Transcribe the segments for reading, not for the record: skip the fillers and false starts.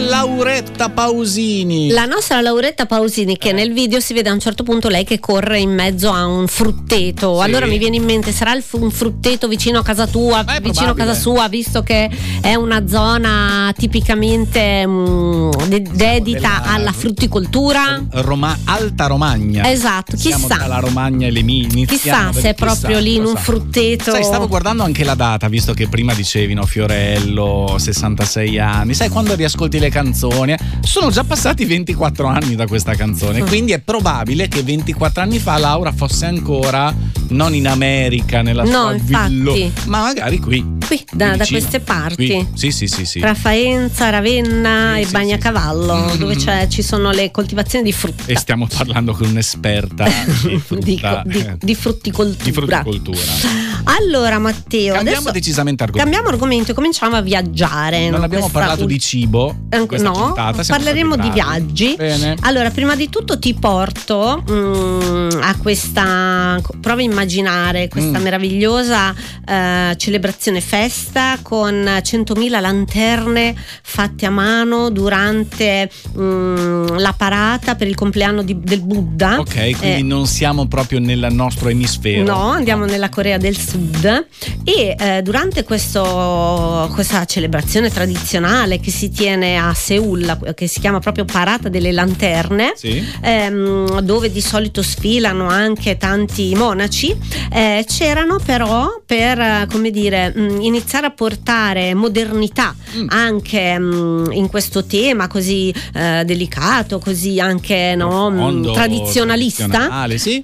Lauretta Pausini. La nostra Lauretta Pausini, che nel video si vede a un certo punto lei che corre in mezzo a un frutteto. Sì. Allora mi viene in mente, sarà un frutteto vicino a casa tua, vicino a casa sua, visto che è una zona tipicamente dedita alla frutticoltura. Alta Romagna. Esatto, Siamo chissà. tra la Romagna e l'Emilia. Chissà se è proprio lì in un frutteto. Sai, stavo guardando anche la data, visto che prima dicevi, no, Fiorello, 66 anni. Sai, quando riascolti le canzoni, sono già passati 24 anni da questa canzone, quindi è probabile che 24 anni fa Laura fosse ancora non in America, nella sua villo, ma magari qui da queste parti. Qui. Sì. Tra Faenza, Ravenna e Bagnacavallo, dove ci sono le coltivazioni di frutta. E stiamo parlando con un'esperta di frutta, di frutticoltura. Allora Matteo, cambiamo decisamente argomento. Cambiamo argomento e cominciamo a viaggiare. Non abbiamo parlato di cibo in questa puntata, parleremo di viaggi. Bene. Allora, prima di tutto ti porto a questa, prova a immaginare questa meravigliosa celebrazione festa con 100.000 lanterne fatte a mano durante la parata per il compleanno del Buddha. Ok, quindi non siamo proprio nel nostro emisfero. No, andiamo nella Corea del Sud e durante questa celebrazione tradizionale che si tiene a Seul, che si chiama proprio Parata delle Lanterne, dove di solito sfilano anche tanti monaci, c'erano però per iniziare a portare modernità anche in questo tema così delicato, così anche tradizionalista. Sì.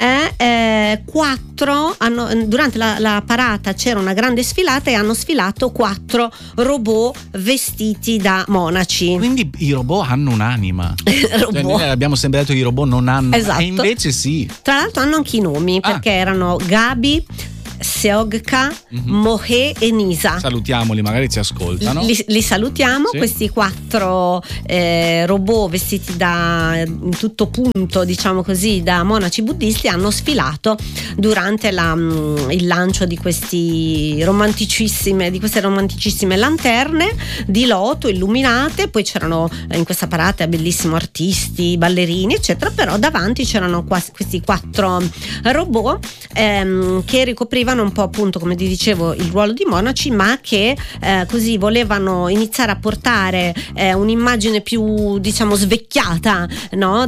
Durante la parata c'era una grande sfilata e hanno sfilato 4 robot vestiti da monaci. Quindi i robot hanno un'anima. Cioè, noi abbiamo sempre detto che i robot non hanno, esatto. E invece sì. Tra l'altro hanno anche i nomi, perché erano Gabi, Seogka, Mohe e Nisa. Salutiamoli, magari ci ascoltano. Li salutiamo, sì. Questi 4 robot vestiti in tutto punto, diciamo così, da monaci buddisti hanno sfilato durante il lancio di queste romanticissime lanterne di loto illuminate. Poi c'erano in questa parata bellissimo artisti, ballerini eccetera, però davanti c'erano questi 4 robot che ricoprivano un po', appunto, come ti dicevo, il ruolo di monaci, ma che così volevano iniziare a portare un'immagine più, diciamo, svecchiata, no?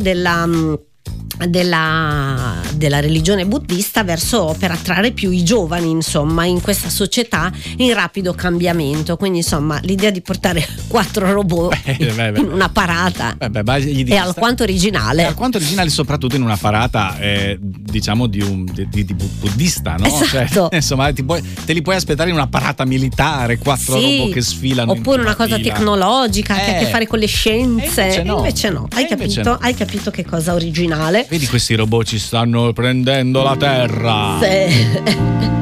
della religione buddista per attrarre più i giovani, insomma, in questa società in rapido cambiamento. Quindi, insomma, l'idea di portare 4 robot in una parata è alquanto originale. È alquanto originale, soprattutto in una parata diciamo di buddista, no? Esatto. Cioè, insomma, te li puoi aspettare in una parata militare, 4 robot che sfilano, oppure una cosa tecnologica che ha a che fare con le scienze. Invece no. Hai capito che cosa originale? Vedi, questi robot ci stanno prendendo la terra. Sì.